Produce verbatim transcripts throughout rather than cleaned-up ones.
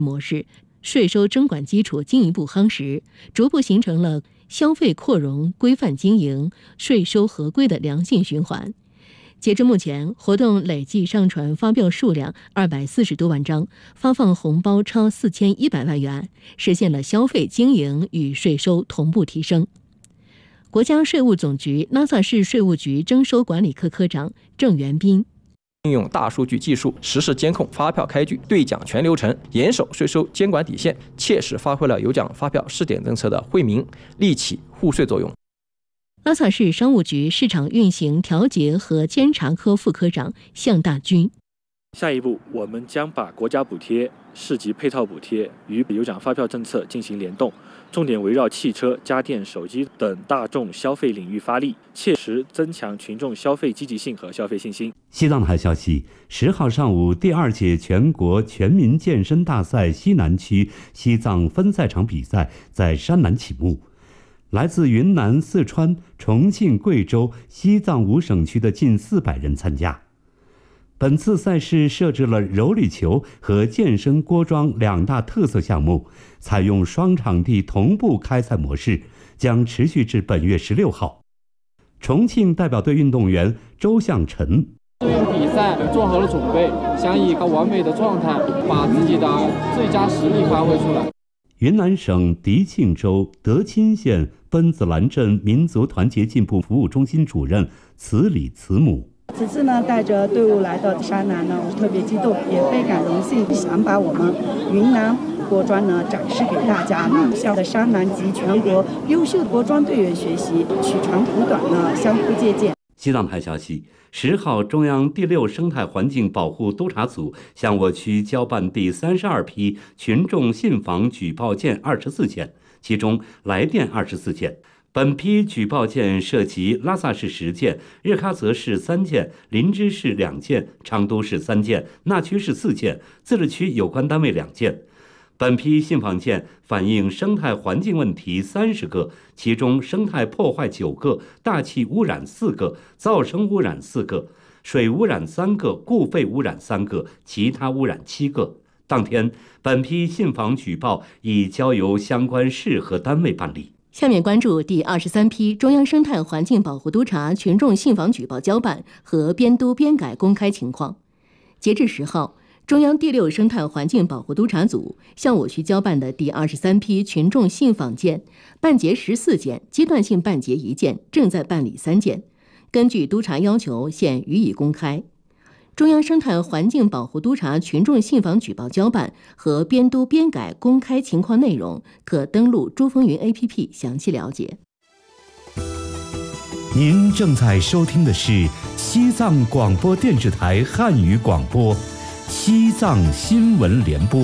模式，税收征管基础进一步夯实，逐步形成了消费扩容、规范经营、税收合规的良性循环。截至目前，活动累计上传发票数量二百四十多万张，发放红包超四千一百万元，实现了消费经营与税收同步提升。国家税务总局拉萨市税务局征收管理科科长郑元斌。 运用大数据技术实时监控发票开具、兑奖全流程，严守税收监管底线，切实发挥了有奖发票试点政策的惠民利企互税作用。 拉萨市商务局市场运行调节和监察科副科长向大军。 下一步，我们将把国家补贴、市级配套补贴与有奖发票政策进行联动，重点围绕汽车、家电、手机等大众消费领域发力，切实增强群众消费积极性和消费信心。 西藏台消息，十号上午，第二届全国全民健身大赛西南区西藏分赛场比赛在山南启幕。来自云南、四川、重庆、贵州、西藏五省区的近四百人参加。本次赛事设置了柔力球和健身锅庄两大特色项目，采用双场地同步开赛模式，将持续至本月十六号。重庆代表队运动员周向晨， 适应比赛做好了准备，想以一个完美的状态把自己的最佳实力发挥出来。 云南省迪庆州德钦县奔子兰镇民族团结进步服务中心主任慈里慈母。 此次呢，带着队伍来到山南呢，我特别激动，也倍感荣幸，想把我们云南锅庄呢展示给大家，向的山南及全国优秀锅庄队员学习，取长补短呢，相互借鉴。 西藏台消息，十号，中央第六生态环境保护督察组向我区交办第三十二批群众信访举报件二十四件，其中来电二十四件。本批举报件涉及拉萨市十件、日喀则市三件、林芝市两件、昌都市三件、纳曲市四件、自治区有关单位两件。本批信访件反映生态环境问题三十个，其中生态破坏九个，大气污染四个，噪声污染四个，水污染三个，固废污染三个，其他污染七个。当天，本批信访举报已交由相关市和单位办理。 下面关注第二十三批中央生态环境保护督察群众信访举报交办和编督编改公开情况。截至十号，中央第六生态环境保护督察组向我区交办的第二十三批群众信访件，办结十四件，阶段性办结一件，正在办理三件。根据督察要求，现予以公开。中央生态环境保护督察群众信访举报交办和编督编改公开情况内容，可登录珠峰云 A P P 详细了解。 您正在收听的是西藏广播电视台汉语广播《西藏新闻联播》。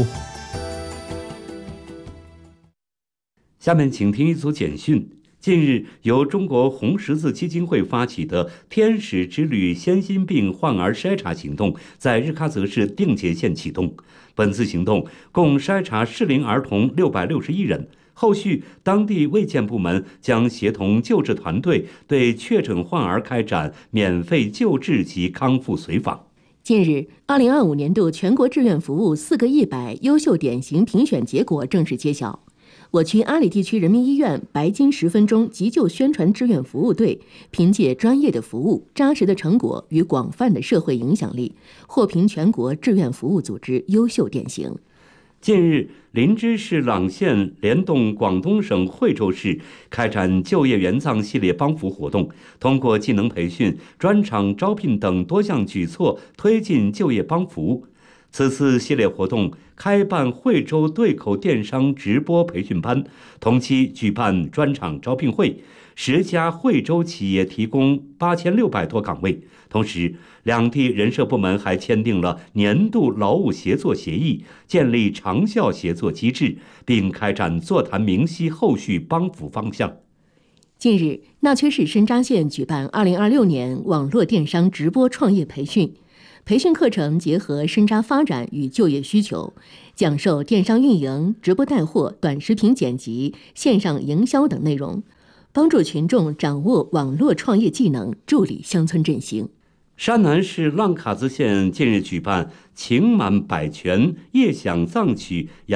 下面请听一组简讯。近日，由中国红十字基金会发起的“天使之旅”先心病患儿筛查行动在日喀则市定结县启动。本次行动共筛查适龄儿童六百六十一人。后续，当地卫健部门将协同救治团队对确诊患儿开展免费救治及康复随访。 近日，二零二五年度全国志愿服务四个一百优秀典型评选结果正式揭晓。我区阿里地区人民医院白金十分钟急救宣传志愿服务队凭借专业的服务、扎实的成果与广泛的社会影响力，获评全国志愿服务组织优秀典型。 近日，林芝市朗县联动广东省惠州市开展就业援藏系列帮扶活动，通过技能培训、专场招聘等多项举措推进就业帮扶。此次系列活动开办惠州对口电商直播培训班，同期举办专场招聘会，十家惠州企业提供八千六百多岗位。同时，两地人社部门还签订了年度劳务协作协议，建立长效协作机制，并开展座谈明晰后续帮扶方向。 近日，纳曲市申扎县举办二零二六年网络电商直播创业培训。培训课程结合深扎发展与就业需求，讲授电商运营、直播带货、短视频剪辑、线上营销等内容，帮助群众掌握网络创业技能，助力乡村振兴。 山南市浪卡兹县近日举办情满百泉夜响藏曲